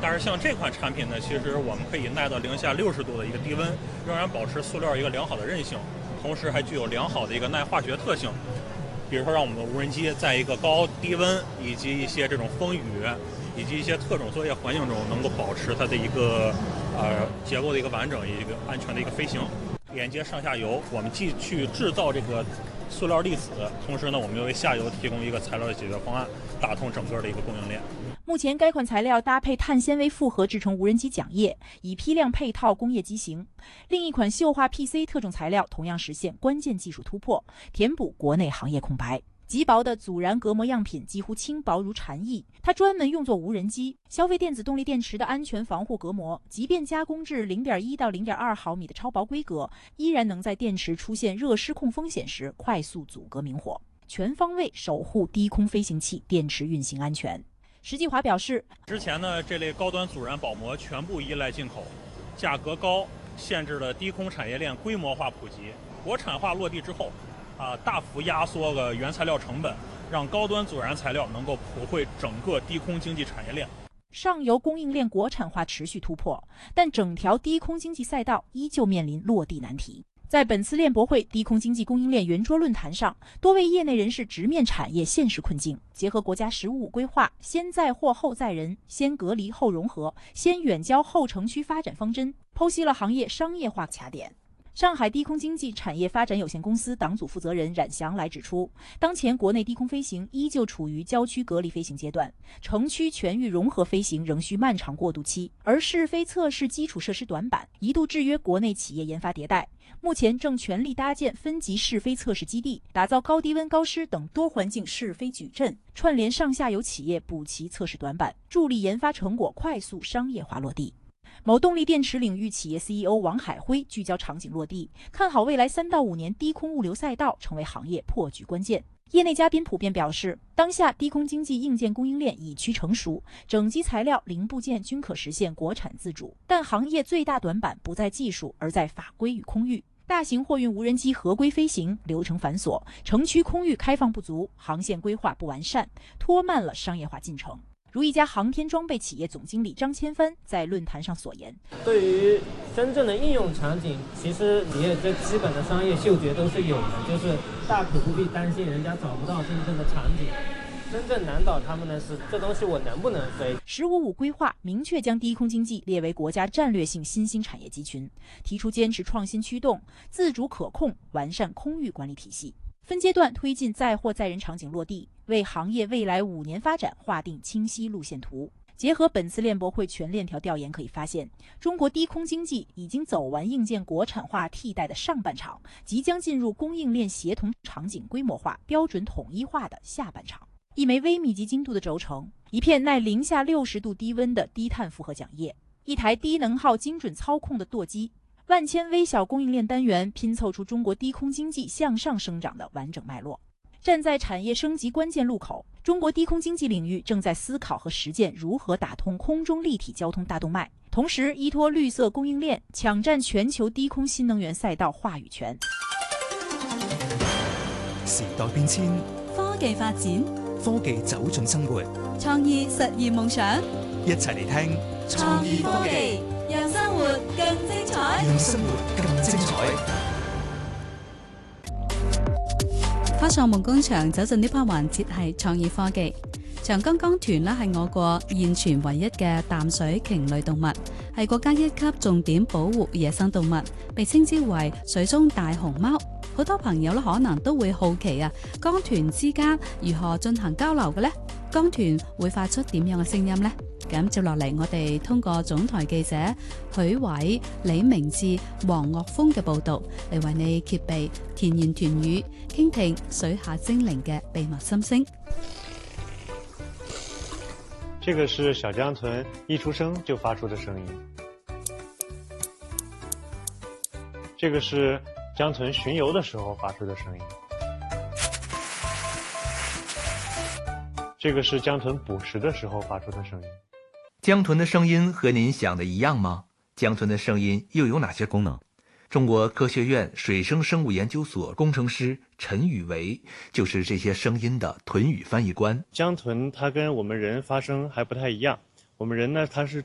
但是像这款产品呢，其实我们可以耐到零下60度的一个低温，仍然保持塑料一个良好的韧性，同时还具有良好的一个耐化学特性。比如说，让我们的无人机在一个高低温以及一些这种风雨以及一些特种作业环境中，能够保持它的一个结构的一个完整、一个安全的一个飞行。连接上下游，我们既去制造这个塑料粒子，同时呢，我们又为下游提供一个材料的解决方案，打通整个的一个供应链。 目前该款材料搭配碳纤维复合制成无人机桨叶，以批量配套工业机型。另一款溴化 PC 特种材料同样实现关键技术突破，填补国内行业空白。极薄的阻燃隔膜样品几乎轻薄如蝉翼，它专门用作无人机。消费电子动力电池的安全防护隔膜，即便加工至0.1到0.2毫米的超薄规格，依然能在电池出现热失控风险时快速阻隔明火，全方位守护低空飞行器电池运行安全。石继华表示， 之前呢，这类高端阻燃保膜全部依赖进口，价格高，限制了低空产业链规模化普及。国产化落地之后，大幅压缩了原材料成本，让高端阻燃材料能够普惠整个低空经济产业链。 上游供应链国产化持续突破，但整条低空经济赛道依旧面临落地难题。在本次链博会低空经济供应链圆桌论坛上，多位业内人士直面产业现实困境，结合国家“15+5”规划先载货后载人、先隔离后融合、先远郊后城区发展方针，剖析了行业商业化卡点。上海低空经济产业发展有限公司党组负责人冉祥来指出，当前国内低空飞行依旧处于郊区隔离飞行阶段，城区全域融合飞行仍需漫长过渡期，而试飞测试基础设施短板一度制约国内企业研发迭代。目前正全力搭建分级试飞测试基地，打造高低温高湿等多环境试飞矩阵，串联上下游企业补齐测试短板，助力研发成果快速商业化落地。某动力电池领域企业 CEO 王海辉聚焦场景落地，看好未来3到5年低空物流赛道成为行业破局关键。业内嘉宾普遍表示，当下低空经济硬件供应链已趋成熟，整机材料、零部件均可实现国产自主，但行业最大短板不在技术，而在法规与空域。大型货运无人机合规飞行流程繁琐，城区空域开放不足，航线规划不完善，拖慢了商业化进程。如一家航天装备企业总经理张千帆在论坛上所言， 对于真正的应用场景，其实你也最基本的商业嗅觉都是有的，就是大可不必担心人家找不到真正的场景。真正难倒他们的是这东西我能不能飞。 “15+5”规划明确将低空经济列为国家战略性新兴产业集群，提出坚持创新驱动、自主可控，完善空域管理体系，分阶段推进载货载人场景落地，为行业未来5年发展划定清晰路线图。结合本次链博会全链条调研可以发现，中国低空经济已经走完硬件国产化替代的上半场，即将进入供应链协同场景规模化、标准统一化的下半场。一枚微米级精度的轴承，一片耐零下60度低温的低碳复合桨叶，一台低能耗精准操控的舵机，万千微小供应链单元拼凑出中国低空经济向上生长的完整脉络。站在产业升级关键路口，中国低空经济领域正在思考和实践如何打通空中立体交通大动脉，同时依托绿色供應鏈，搶佔全球低空新能源賽道話語權。 時代變遷， 科技發展， 科技走進生活， 創意實現夢想。 一齊嚟聽創意科技，讓生活更精彩。 讓生活更精彩。 科創夢工場走進呢 part 環節係創意科技。長江江豚咧係我國現存唯一嘅淡水鯨類動物，係國家1級重點保護野生動物，被稱之為水中大熊貓。好多朋友咧可能都會好奇啊，江豚之間如何進行交流嘅呢？江豚會發出點樣嘅聲音呢？咁接落嚟，我哋通過總台記者許偉、李明志、黃岳峰嘅報導，嚟為你揭秘田言豚語，傾聽水下精靈嘅秘密心聲。 這個是小江豚一出生就發出的聲音。這個是江豚巡遊的時候發出的聲音。這個是江豚捕食的時候發出的聲音。 江豚的聲音和您想的一樣嗎？江豚的聲音又有哪些功能？中國科學院水生生物研究所工程師陳宇維就是這些聲音的豚語翻譯官。 江豚它跟我們人發聲還不太一樣，我們人呢，它是